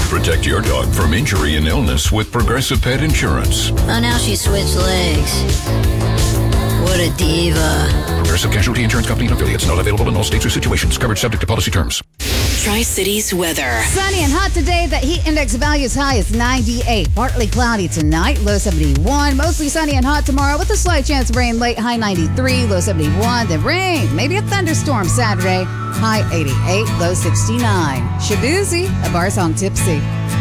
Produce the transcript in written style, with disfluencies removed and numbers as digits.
Protect your dog from injury and illness with Progressive Pet Insurance. Oh, now she switched legs. What a diva. Progressive Casualty Insurance Company and affiliates. Not available in all states or situations. Coverage subject to policy terms. Tri-Cities weather. Sunny and hot today. The heat index value is high as 98. Partly cloudy tonight, low 71. Mostly sunny and hot tomorrow with a slight chance of rain late, high 93, low 71. Then rain, maybe a thunderstorm Saturday, high 88, low 69. Shabuzi, a bar song Tipsy.